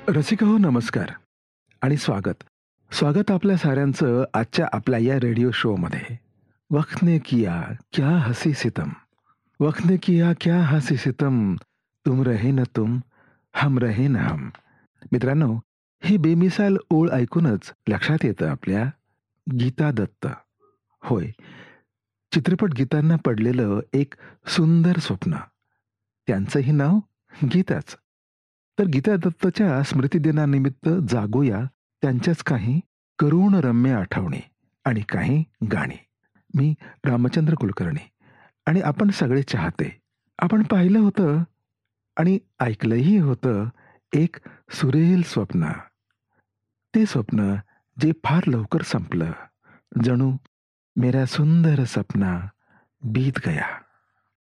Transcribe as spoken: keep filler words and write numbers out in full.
रसिका हो नमस्कार आणि स्वागत. स्वागत आपल्या साऱ्यांचं आजच्या आपल्या या रेडिओ शोमध्ये. वक्त ने किया क्या हसी सितम, वक्त ने किया क्या हसी सितम, तुम रहे न तुम, हम रहे न हम. मित्रांनो, ही बेमिसाल ओळ ऐकूनच लक्षात येतं आपल्या गीता दत्त. होय, चित्रपट गीतांना पडलेलं एक सुंदर स्वप्न. त्यांचंही नाव गीताच. तर गीता दत्तच्या स्मृतिदिनानिमित्त जागूया त्यांच्याच काही करुण रम्य आठवणी आणि काही गाणी. मी रामचंद्र कुलकर्णी आणि आपण सगळे चाहते. आपण पाहिलं होतं आणि ऐकलंही होतं एक सुरेल स्वप्न. ते स्वप्न जे फार लवकर संपलं. जणू मेरा सुंदर सपना बीत गया.